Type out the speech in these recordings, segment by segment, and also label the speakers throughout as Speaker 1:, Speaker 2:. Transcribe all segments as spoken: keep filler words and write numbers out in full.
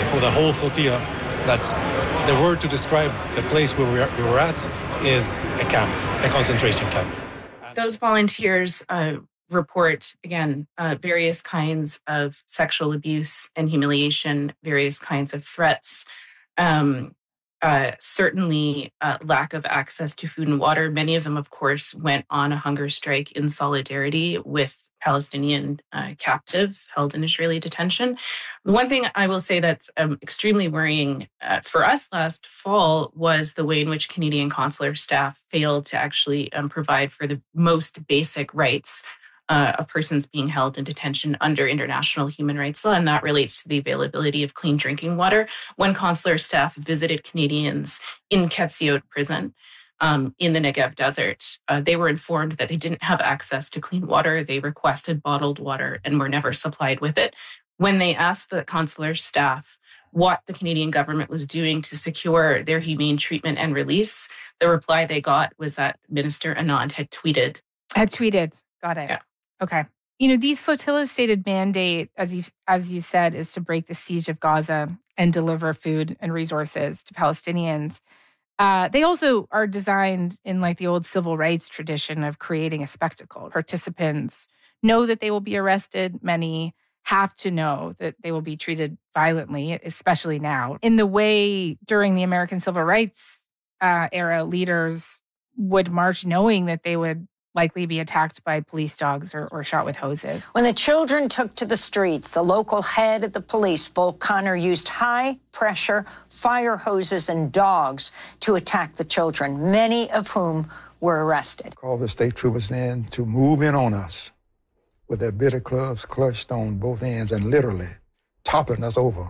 Speaker 1: for the whole flotilla, that's the word to describe the place where we, are, we were at is a camp, a concentration camp.
Speaker 2: Those volunteers uh, report, again, uh, various kinds of sexual abuse and humiliation, various kinds of threats, um, uh, certainly uh, lack of access to food and water. Many of them, of course, went on a hunger strike in solidarity with Palestinian uh, captives held in Israeli detention. The one thing I will say that's um, extremely worrying uh, for us last fall was the way in which Canadian consular staff failed to actually um, provide for the most basic rights uh, of persons being held in detention under international human rights law, and that relates to the availability of clean drinking water. When consular staff visited Canadians in Ketziot prison, Um, in the Negev desert, uh, they were informed that they didn't have access to clean water. They requested bottled water and were never supplied with it. When they asked the consular staff what the Canadian government was doing to secure their humane treatment and release, the reply they got was that Minister Anand had tweeted.
Speaker 3: Had tweeted. Got it.
Speaker 2: Yeah.
Speaker 3: Okay. You know, these flotillas' stated mandate, as you as you said, is to break the siege of Gaza and deliver food and resources to Palestinians. Uh, they also are designed in like the old civil rights tradition of creating a spectacle. Participants know that they will be arrested. Many have to know that they will be treated violently, especially now. In the way during the American Civil Rights uh, era, leaders would march knowing that they would likely be attacked by police dogs or, or shot with hoses.
Speaker 4: When the children took to the streets, the local head of the police, Bull Connor, used high-pressure fire hoses and dogs to attack the children, many of whom were arrested.
Speaker 5: Called the state troopers in to move in on us with their billy clubs clutched on both ends and literally toppling us over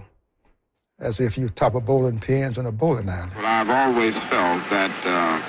Speaker 5: as if you top a bowling pins on a bowling alley.
Speaker 6: Well, I've always felt that uh,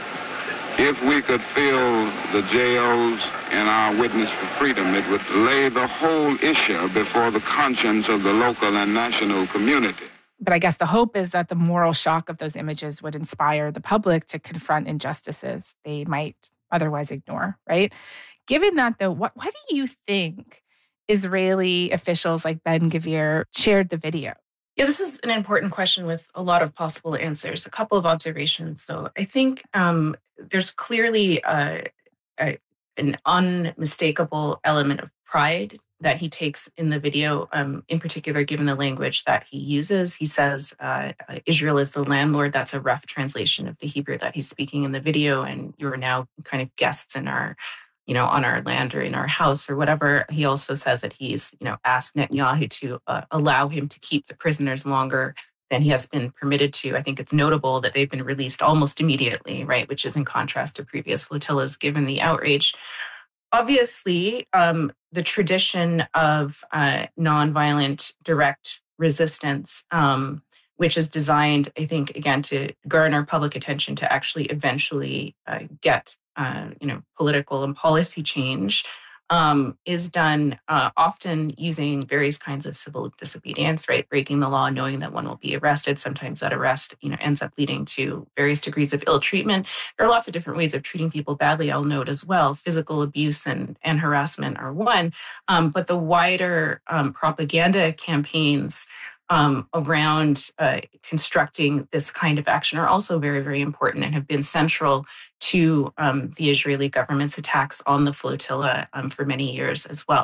Speaker 6: if we could fill the jails and our witness for freedom, it would lay the whole issue before the conscience of the local and national community.
Speaker 3: But I guess the hope is that the moral shock of those images would inspire the public to confront injustices they might otherwise ignore, right? Given that, though, what, why do you think Israeli officials like Ben-Gvir shared the video?
Speaker 2: Yeah, this is an important question with a lot of possible answers. A couple of observations. So I think um, there's clearly uh, a, an unmistakable element of pride that he takes in the video, um, in particular, given the language that he uses. He says, uh, Israel is the landlord. That's a rough translation of the Hebrew that he's speaking in the video. And you're now kind of guests in our, you know, on our land or in our house or whatever. He also says that he's, you know, asked Netanyahu to uh, allow him to keep the prisoners longer than he has been permitted to. I think it's notable that they've been released almost immediately, right, which is in contrast to previous flotillas, given the outrage. Obviously, um, the tradition of uh, nonviolent direct resistance, um, which is designed, I think, again, to garner public attention to actually eventually uh, get, uh, you know, political and policy change, um, is done uh, often using various kinds of civil disobedience, right? Breaking the law, knowing that one will be arrested. Sometimes that arrest, you know, ends up leading to various degrees of ill treatment. There are lots of different ways of treating people badly, I'll note as well. Physical abuse and, and harassment are one. Um, but the wider um, propaganda campaigns Um, around uh, constructing this kind of action are also very, very important and have been central to um, the Israeli government's attacks on the flotilla um, for many years as well.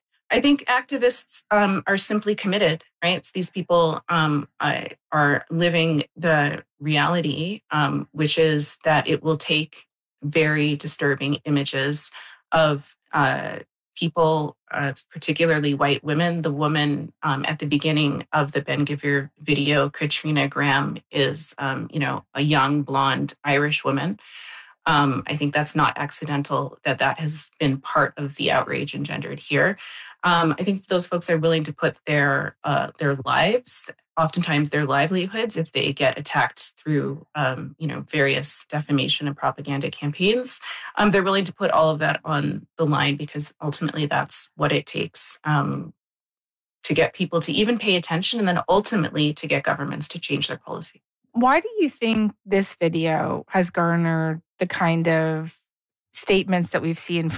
Speaker 2: I think activists um, are simply committed, right? It's these people um, uh, are living the reality, um, which is that it will take very disturbing images of uh, people, uh, particularly white women. The woman um, at the beginning of the Ben-Gvir video, Katrina Graham, is, um, you know, a young, blonde Irish woman. Um, I think that's not accidental that that has been part of the outrage engendered here. Um, I think those folks are willing to put their uh, their lives, oftentimes their livelihoods, if they get attacked through, um, you know, various defamation and propaganda campaigns. Um, they're willing to put all of that on the line because ultimately that's what it takes um, to get people to even pay attention and then ultimately to get governments to change their policy.
Speaker 3: Why do you think this video has garnered the kind of statements that we've seen from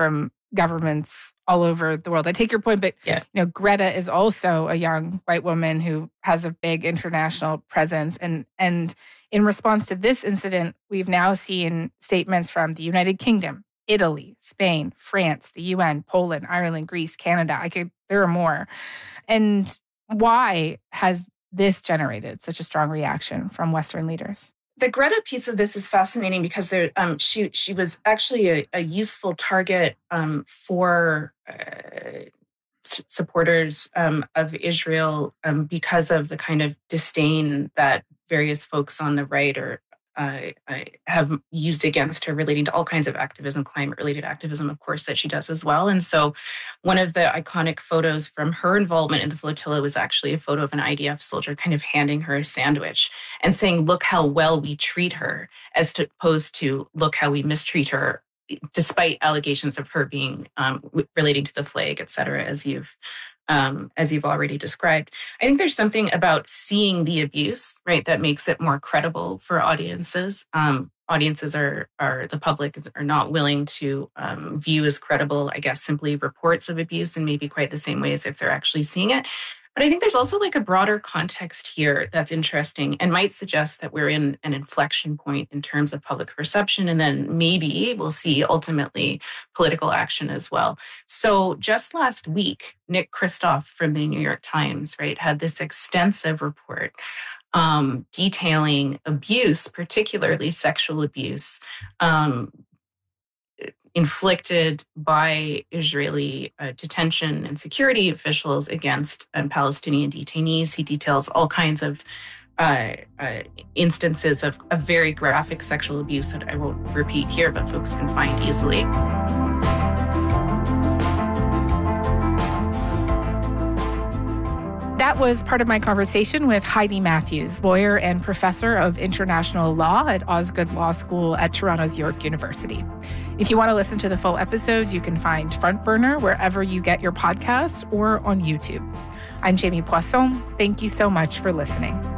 Speaker 3: governments all over the world. I take your point, but
Speaker 2: yeah.
Speaker 3: you know, Greta is also a young white woman who has a big international presence. And and in response to this incident, we've now seen statements from the United Kingdom, Italy, Spain, France, the U N, Poland, Ireland, Greece, Canada. I could there are more. And why has this generated such a strong reaction from Western leaders?
Speaker 2: The Greta piece of this is fascinating because there, um, she she was actually a, a useful target um, for uh, s- supporters um, of Israel um, because of the kind of disdain that various folks on the right or uh, have used against her, relating to all kinds of activism, climate-related activism, of course, that she does as well. And so one of the iconic photos from her involvement in the flotilla was actually a photo of an I D F soldier kind of handing her a sandwich and saying, look how well we treat her, as opposed to look how we mistreat her, despite allegations of her being um, relating to the flag, et cetera, as you've Um, as you've already described. I think there's something about seeing the abuse, right, that makes it more credible for audiences. Um, audiences are, are the public is, are not willing to um, view as credible, I guess, simply reports of abuse in maybe quite the same way as if they're actually seeing it. But I think there's also like a broader context here that's interesting and might suggest that we're in an inflection point in terms of public perception, and then maybe we'll see ultimately political action as well. So just last week, Nick Kristof from the New York Times, right, had this extensive report um, detailing abuse, particularly sexual abuse, um, inflicted by Israeli uh, detention and security officials against um, Palestinian detainees. He details all kinds of uh, uh, instances of, of very graphic sexual abuse that I won't repeat here, but folks can find easily.
Speaker 3: That was part of my conversation with Heidi Matthews, lawyer and professor of international law at Osgoode Law School at Toronto's York University. If you want to listen to the full episode, you can find Front Burner wherever you get your podcasts or on YouTube. I'm Jamie Poisson. Thank you so much for listening.